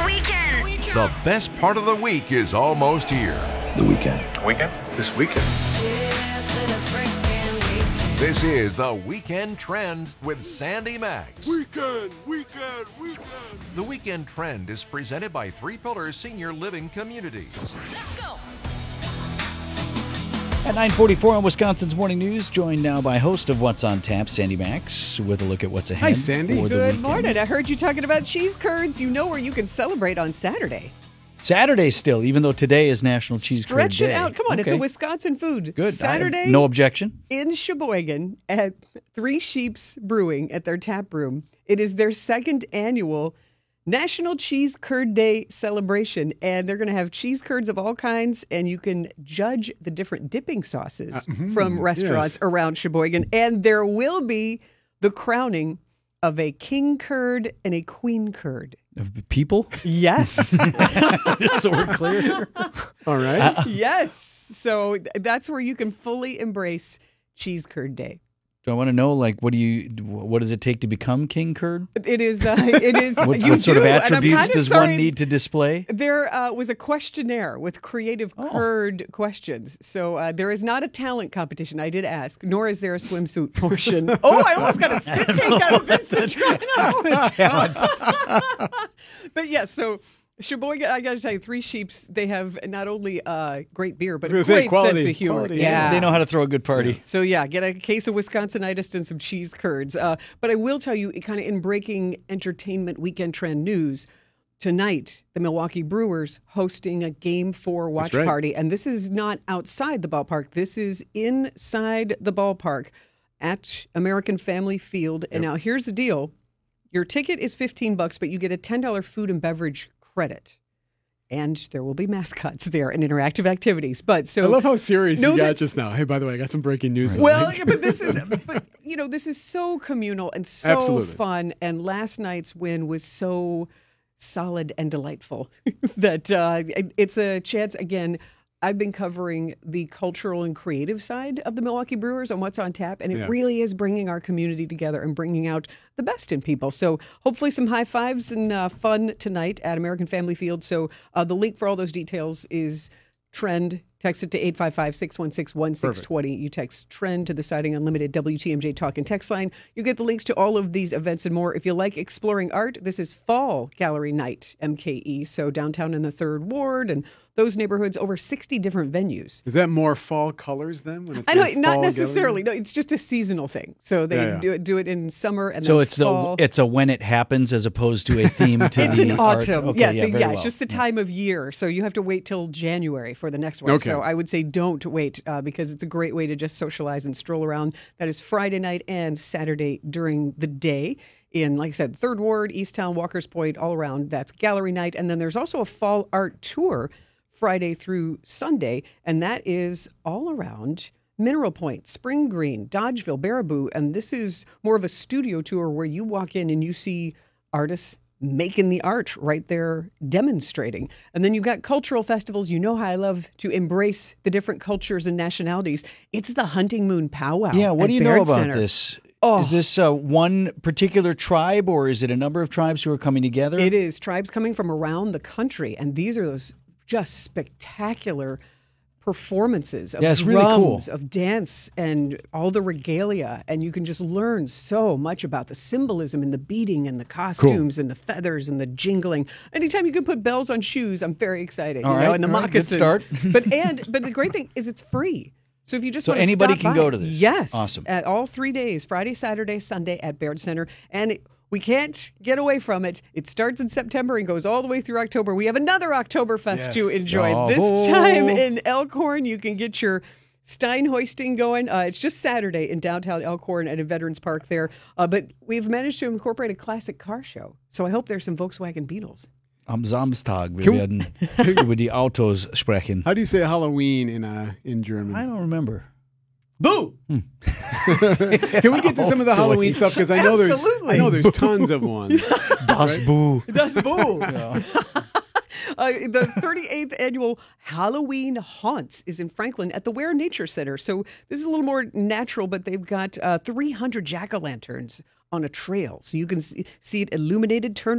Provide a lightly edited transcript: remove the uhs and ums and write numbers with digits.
weekend. The best part of the week is almost here. The weekend. This weekend. This is the Weekend Trend with Sandy Max. Weekend. The Weekend Trend is presented by Three Pillars Senior Living Communities. Let's go. At 9:44 on Wisconsin's Morning News, joined now by host of What's on Tap, Sandy Max, with a look at what's ahead. Hi, Sandy. for the Good weekend. morning. I heard you talking about cheese curds. You know where you can celebrate on Saturday. Saturday still, even though today is National Cheese Curd Stretch Day. it out. Come on, it's a Okay. Wisconsin food. Good. I have Saturday, no objection. in Sheboygan at Three Sheeps Brewing at their tap room. It is their second annual National Cheese Curd Day celebration, and they're going to have cheese curds of all kinds, and you can judge the different dipping sauces from restaurants around Sheboygan, and there will be the crowning of a king curd and a queen curd. People? Yes. So we're clear. All right. Yes. So that's where you can fully embrace Cheese Curd Day. Do I want to know, like, what does it take to become King Curd? It is. What you sort of do, and I'm attributes kinda does sorry. one need to display? There was a questionnaire with creative curd questions. So there is not a talent competition. I did ask, nor is there a swimsuit portion. Oh, I almost got a spit take out of Vince Vitrino. But yes, so Sheboygan, I got to tell you, Three Sheeps, they have not only great beer, but I a was gonna say great quality, sense of humor. quality, Yeah. They know how to throw a good party. So yeah, get a case of Wisconsinitis and some cheese curds. But I will tell you, kind of in breaking entertainment weekend trend news, tonight the Milwaukee Brewers hosting a Game 4 watch right. party. And this is not outside the ballpark. This is inside the ballpark at American Family Field. And now here's the deal. Your ticket is $15, but you get a $10 food and beverage credit. And there will be mascots there and interactive activities. But so I love how serious know you got that- just now. Hey, by the way, I got some breaking news. Well, yeah, but this is so communal and so Absolutely. fun. And last night's win was so solid and delightful that it's a chance again. I've been covering the cultural and creative side of the Milwaukee Brewers on What's on Tap, and it really is bringing our community together and bringing out the best in people. So hopefully some high fives and fun tonight at American Family Field. So the link for all those details is Trend. Text it to 855-616-1620. You text Trend to the Siding Unlimited WTMJ Talk and Text line. You get the links to all of these events and more. If you like exploring art, this is Fall Gallery Night, MKE. So downtown in the 3rd Ward and those neighborhoods, over 60 different venues. Is that more fall colors then? When it's I know, your not fall necessarily. gallery? No, it's just a seasonal thing. So they Yeah. do it in summer and So then it's fall. it's a when it happens as opposed to a theme to It's the in art. autumn. Okay, Yes, very well. it's just the time of year. So you have to wait till January for the next one. Okay. So I would say don't wait because it's a great way to just socialize and stroll around. That is Friday night and Saturday during the day in, like I said, 3rd Ward, Easttown, Walker's Point, all around. That's gallery night. And then there's also a fall art tour Friday through Sunday, and that is all around Mineral Point, Spring Green, Dodgeville, Baraboo. And this is more of a studio tour where you walk in and you see artists making the art right there demonstrating. And then you've got cultural festivals. You know how I love to embrace the different cultures and nationalities. It's the Hunting Moon Powwow. Yeah, what at do you know Baird about Center. this? Oh. Is this one particular tribe or is it a number of tribes who are coming together? It is tribes coming from around the country, and these are those just spectacular performances of Yeah, it's drums, really cool. of dance, and all the regalia. And you can just learn so much about the symbolism and the beating and the costumes and the feathers and the jingling. Anytime you can put bells on shoes, I'm very excited. All you know, right, and the all right, good moccasins. start. but the great thing is it's free. So if you just So want to anybody stop can by- go to this? Yes, Awesome. At all 3 days, Friday, Saturday, Sunday at Baird Center, and we can't get away from it. It starts in September and goes all the way through October. We have another Oktoberfest to enjoy. Oh. This time in Elkhorn, you can get your Stein hoisting going. It's just Saturday in downtown Elkhorn at a Veterans Park there. But we've managed to incorporate a classic car show. So I hope there's some Volkswagen Beetles. Am Samstag. Wir werden über die Autos sprechen. How do you say Halloween in German? I don't remember. Boo! Can we get to some of the Halloween stuff? Because I know there's tons of ones. Das Boo. Das Boo! The 38th annual Halloween Haunts is in Franklin at the Ware Nature Center. So this is a little more natural, but they've got 300 jack-o'-lanterns on a trail. So you can see it illuminated, turn